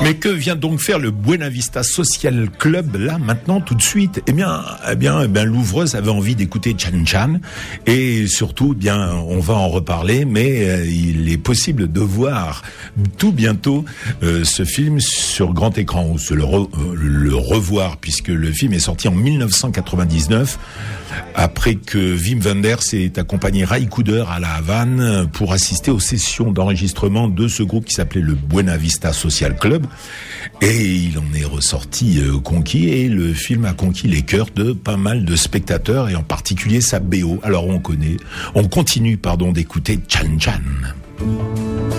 Mais que vient donc faire le Buena Vista Social Club là maintenant tout de suite? Eh bien, l'ouvreuse avait envie d'écouter Chan Chan et surtout, on va en reparler. Mais il est possible de voir tout bientôt ce film sur grand écran ou se le revoir, puisque le film est sorti en 1999 après que Wim Wenders ait accompagné Ray Cooder à la Havane pour assister aux sessions d'enregistrement de ce groupe qui s'appelait le Buena Vista Social Club. Et il en est ressorti conquis, et le film a conquis les cœurs de pas mal de spectateurs, et en particulier sa BO. Alors on continue d'écouter Chan Chan.